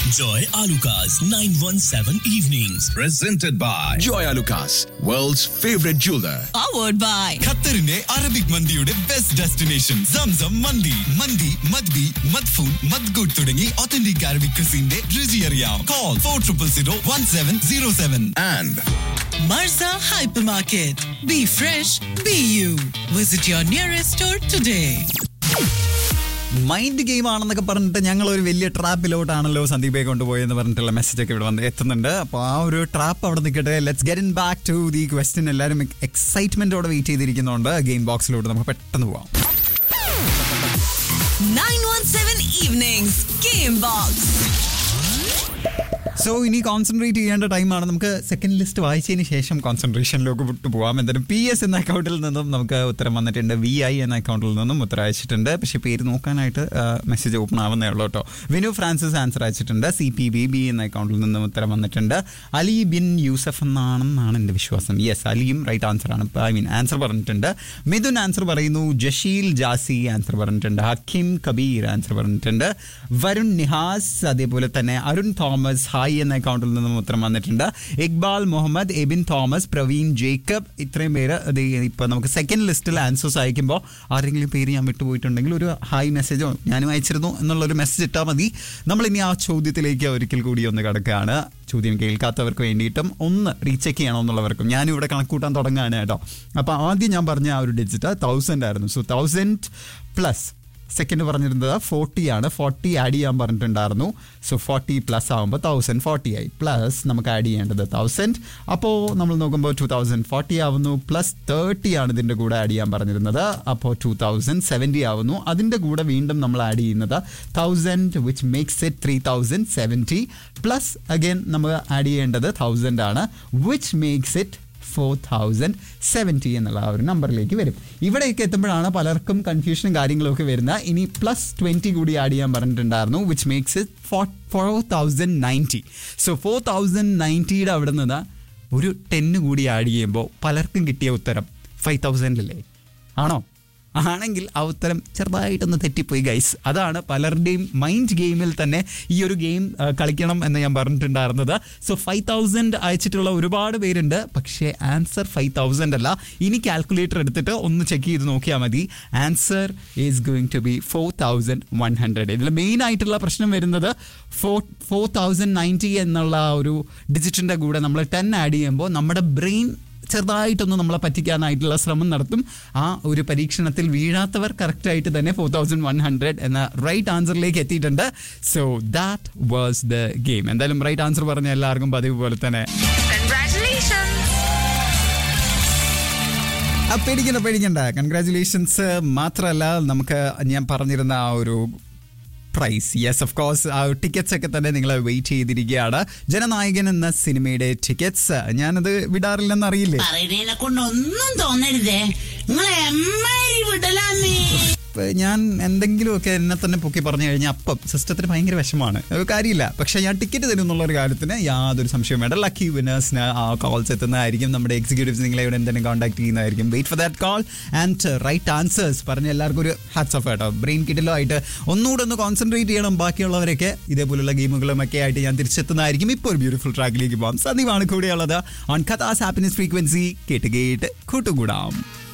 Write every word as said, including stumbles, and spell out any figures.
Joy Alucas nine one seven Evenings. Presented by Joy Alucas, world's favorite jeweler. Powered by ഖത്തറിന്റെ Arabic മന്തിയുടെ best destination Zamzam മന്തി. മന്തി മദ്ബി മദ്ഫൂൻ മദ്ഗുഡ് തുടങ്ങി authentic Arabic ക്രിസിന്റെ രുചി അറിയാം. Call for triple zero one seven zero seven. And Marza Hypermarket. Be fresh, be you. Visit your nearest store today. Mind game ആണെന്നൊക്കെ പറഞ്ഞിട്ട് ഞങ്ങൾ ഒരു വലിയ ട്രാപ്പിലോട്ടാണല്ലോ സന്ദീപെ കൊണ്ടുപോയെന്ന് പറഞ്ഞിട്ടുള്ള മെസ്സേജ് ഒക്കെ ഇവിടെ വന്ന് എത്തുന്നുണ്ട്. അപ്പോൾ ആ ഒരു ട്രാപ്പ് അവിടെ നിൽക്കട്ടെ. Let's get in back to the question. എല്ലാവരും എക്സൈറ്റ്മെന്റോടെ വെയിറ്റ് ചെയ്തിരിക്കുന്നുണ്ട്. ഗെയിം ബോക്സിലോട്ട് നമുക്ക് പെട്ടെന്ന് പോവാം. nine one seven Evenings Game Box. So ഇനി കോൺസെൻട്രേറ്റ് ചെയ്യേണ്ട ടൈമാണ്. നമുക്ക് സെക്കൻഡ് ലിസ്റ്റ് വായിച്ചതിന് ശേഷം കോൺസെൻട്രേഷനിലേക്ക് വിട്ടു പോകാം. എന്തായാലും പി എസ് എന്ന അക്കൗണ്ടിൽ നിന്നും നമുക്ക് ഉത്തരം വന്നിട്ടുണ്ട്. വി ഐ എന്ന അക്കൗണ്ടിൽ നിന്നും ഉത്തരം അയച്ചിട്ടുണ്ട്. പക്ഷേ പേര് നോക്കാനായിട്ട് മെസ്സേജ് ഓപ്പൺ ആവുന്നേ ഉള്ളൂ കേട്ടോ. വിനു ഫ്രാൻസിസ് ആൻസർ അയച്ചിട്ടുണ്ട്. സി പി ബി ബി എന്ന അക്കൗണ്ടിൽ നിന്നും ഉത്തരം വന്നിട്ടുണ്ട്. അലി ബിൻ യൂസഫ് എന്നാണെന്നാണ് എൻ്റെ വിശ്വാസം. യെസ്, അലിയും റൈറ്റ് ആൻസർ ആണ്. ഐ മീൻ ആൻസർ പറഞ്ഞിട്ടുണ്ട്. മിഥുൻ ആൻസർ പറയുന്നു. ജഷീൽ ജാസി ആൻസർ പറഞ്ഞിട്ടുണ്ട്. ഹക്കിം കബീർ ആൻസർ പറഞ്ഞിട്ടുണ്ട്. വരുൺ നിഹാസ്, അതേപോലെ തന്നെ അരുൺ തോമസ് ഹായ് എന്ന അക്കൗണ്ടിൽ നിന്നും ഉത്തരം വന്നിട്ടുണ്ട്. ഇക്ബാൽ മുഹമ്മദ്, എബിൻ തോമസ്, പ്രവീൺ ജേക്കബ്, ഇത്രയും പേര് ഇപ്പൊ നമുക്ക് സെക്കൻഡ് ലിസ്റ്റിൽ ആൻസേഴ്സ് അയക്കുമ്പോൾ ആരെങ്കിലും പേര് ഞാൻ വിട്ടുപോയിട്ടുണ്ടെങ്കിൽ ഒരു ഹായ് മെസ്സേജോ ഞാനും അയച്ചിരുന്നു എന്നുള്ളൊരു മെസ്സേജ് ഇട്ടാൽ മതി. നമ്മളിനി ആ ചോദ്യത്തിലേക്ക് ഒരിക്കൽ കൂടി ഒന്ന് കിടക്കുകയാണ്. ചോദ്യം കേൾക്കാത്തവർക്ക് വേണ്ടിയിട്ടും ഒന്ന് റീചെക്ക് ചെയ്യണമെന്നുള്ളവർക്കും ഞാനും ഇവിടെ കണക്കൂട്ടാൻ തുടങ്ങുകയാണ് കേട്ടോ. അപ്പോൾ ആദ്യം ഞാൻ പറഞ്ഞ ആ ഒരു ഡിജിറ്റ് തൗസൻഡ് ആയിരുന്നു. സോ തൗസൻഡ് പ്ലസ് സെക്കൻഡ് പറഞ്ഞിരുന്നത് ഫോർട്ടി ആണ്. ഫോർട്ടി ആഡ് ചെയ്യാൻ പറഞ്ഞിട്ടുണ്ടായിരുന്നു. സോ ഫോർട്ടി പ്ലസ് ആകുമ്പോൾ തൗസൻഡ് ഫോർട്ടി ആയി. പ്ലസ് നമുക്ക് ആഡ് ചെയ്യേണ്ടത് തൗസൻഡ്. അപ്പോൾ നമ്മൾ നോക്കുമ്പോൾ ടു തൗസൻഡ് ഫോർട്ടി ആവുന്നു. പ്ലസ് തേർട്ടി ആണ് ഇതിൻ്റെ കൂടെ ആഡ് ചെയ്യാൻ പറഞ്ഞിരുന്നത്. അപ്പോൾ ടു തൗസൻഡ് സെവൻറ്റി ആവുന്നു. അതിൻ്റെ കൂടെ വീണ്ടും നമ്മൾ ആഡ് ചെയ്യുന്നത് thousand, which makes it three thousand seventy. Plus again നമ്മൾ ആഡ് ചെയ്യേണ്ടത് തൗസൻഡ് ആണ്, which makes it for thousand seventy എന്നുള്ള ആ ഒരു നമ്പറിലേക്ക് വരും. ഇവിടേക്ക് എത്തുമ്പോഴാണ് പലർക്കും കൺഫ്യൂഷനും കാര്യങ്ങളൊക്കെ വരുന്നത്. ഇനി പ്ലസ് ട്വൻറ്റി കൂടി ആഡ് ചെയ്യാൻ പറഞ്ഞിട്ടുണ്ടായിരുന്നു, which makes it for four thousand ninety. So four thousand നയൻറ്റിയുടെ അവിടെ നിന്ന് ഒരു ടെന്ന് കൂടി ആഡ് ചെയ്യുമ്പോൾ പലർക്കും കിട്ടിയ ഉത്തരം ഫൈവ് തൗസൻഡിലല്ലേ? ആണോ? ആണെങ്കിൽ ആ ഉത്തരം ചെറുതായിട്ടൊന്ന് തെറ്റിപ്പോയി ഗൈസ്. അതാണ് പലരുടെയും മൈൻഡ് ഗെയിമിൽ തന്നെ ഈ ഒരു ഗെയിം കളിക്കണം എന്ന് ഞാൻ പറഞ്ഞിട്ടുണ്ടായിരുന്നത്. സോ ഫൈവ് തൗസൻഡ് അയച്ചിട്ടുള്ള ഒരുപാട് പേരുണ്ട്, പക്ഷേ ആൻസർ ഫൈവ് തൗസൻഡ് അല്ല. ഇനി കാൽക്കുലേറ്റർ എടുത്തിട്ട് ഒന്ന് ചെക്ക് ചെയ്ത് നോക്കിയാൽ മതി. Answer is going to B four thousand one hundred. ഇതിൽ മെയിൻ ആയിട്ടുള്ള പ്രശ്നം വരുന്നത് ഫോർ ഫോർ തൗസൻഡ് നയൻറ്റി എന്നുള്ള ഒരു ഡിജിറ്റിൻ്റെ കൂടെ നമ്മൾ ടെൻ ആഡ് ചെയ്യുമ്പോൾ നമ്മുടെ ബ്രെയിൻ ചെറുതായിട്ടൊന്ന് നമ്മളെ പറ്റിക്കാനായിട്ടുള്ള ശ്രമം നടത്തും. ആ ഒരു പരീക്ഷണത്തിൽ വീഴാത്തവർ കറക്റ്റായിട്ട് തന്നെ ഫോർ തൗസൻഡ് വൺ ഹൺഡ്രഡ് എന്ന റൈറ്റ് ആൻസറിലേക്ക് എത്തിയിട്ടുണ്ട്. So that was the game. എന്തായാലും റൈറ്റ് ആൻസർ പറഞ്ഞ എല്ലാവർക്കും പതിവ് പോലെ തന്നെ പേടിക്കണ്ട പേടിക്കണ്ട കൺഗ്രാറ്റുലേഷൻസ്. മാത്രമല്ല നമുക്ക് ഞാൻ പറഞ്ഞിരുന്ന ആ ഒരു പ്രൈസ്, യെസ് ഓഫ് കോഴ്സ്, ആ ടിക്കറ്റ്സ് ഒക്കെ തന്നെ നിങ്ങൾ വെയിറ്റ് ചെയ്തിരിക്കുകയാണ്. ജനനായകൻ എന്ന സിനിമയുടെ ടിക്കറ്റ്സ് ഞാനത് വിടാറില്ലെന്ന് അറിയില്ലേ? ഒന്നും തോന്നരുതേ, ഞാൻ എന്തെങ്കിലുമൊക്കെ എന്നെ തന്നെ പൊക്കി പറഞ്ഞു കഴിഞ്ഞാൽ അപ്പം സിസ്റ്റത്തിന് ഭയങ്കര വിഷമാണ്. കാര്യമില്ല. പക്ഷേ ഞാൻ ടിക്കറ്റ് തരും എന്നുള്ളൊരു കാര്യത്തിന് യാതൊരു സംശയവും വേണ്ട. ലക്കി വിന്നേഴ്സിന് ആ കോൾസ് എത്തുന്നതായിരിക്കും. നമ്മുടെ എക്സിക്യൂട്ടീവ്സ് നിങ്ങളെ ഇവിടെ എന്തെങ്കിലും കോൺടാക്ട് ചെയ്യുന്നതായിരിക്കും. Wait for that call and right answers പറഞ്ഞ എല്ലാവർക്കും ഒരു ഹാറ്റ്സ് ഓഫ് കേട്ടോ. ബ്രെയിൻ കിഡിലോ ആയിട്ട് ഒന്നുകൂടെ ഒന്ന് കോൺസെൻട്രേറ്റ് ചെയ്യണം. ബാക്കിയുള്ളവരൊക്കെ ഇതേപോലുള്ള ഗെയിമുകളും ഒക്കെ ആയിട്ട് ഞാൻ തിരിച്ചെത്തുന്നതായിരിക്കും. ഇപ്പോൾ ഒരു ബ്യൂട്ടിഫുൾ ട്രാക്കിലേക്ക് പോകാം. സന്ദീപാണ് കൂടെയുള്ളത് ഓൺ ഖത്താസ് ഹാപ്പിനെസ് ഫ്രീക്വൻസി. കേട്ട് കേട്ട് കൂട്ടുകൂടാം.